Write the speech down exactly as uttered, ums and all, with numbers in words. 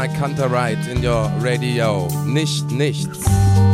Mike Hunter Wright in your radio. Nicht nichts.